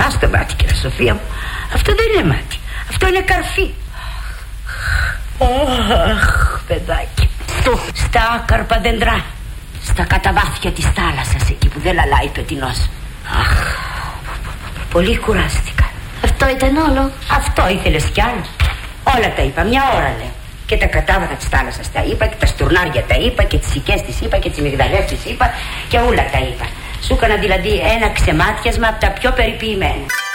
Άστο μάτι, κυρία Σοφία μου. Αυτό δεν είναι μάτι. Αυτό είναι καρφί. Αχ, παιδάκι. Στα άκαρπα δέντρα. Στα καταβάθια της θάλασσας, εκεί που δεν λαλάει πετεινός. Αχ, πολύ κουράστηκα. Αυτό ήταν όλο? Αυτό ήθελες κι άλλο? Όλα τα είπα, μια ώρα λέω. Και τα κατάβαθα της θάλασσας τα είπα, και τα στουρνάρια τα είπα, και τις σικές τις είπα, και τις μυγδαλές τις είπα, και όλα τα είπα. Σου έκανα δηλαδή ένα ξεμάτιασμα από τα πιο περιποιημένα.